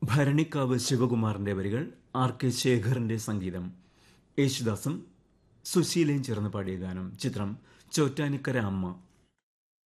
ഭരണിക്കാവ് ശിവകുമാറിന്റെ വരികൾ, R K ശേഖറിന്റെ സംഗീതം. യേശുദാസും സുശീലയും ചേർന്ന് പാടിയ ഗാനം. ചിത്രം ചോറ്റാനിക്കര അമ്മ.